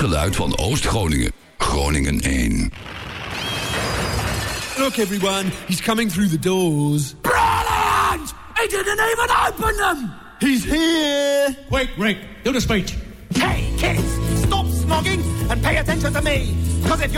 geluid van Oost-Groningen. Groningen 1. Look everyone, he's coming through the doors. Brilliant! He didn't even open them! He's here! Quick, Rick, do the speech. Hey kids, stop snogging and pay attention to me. Because if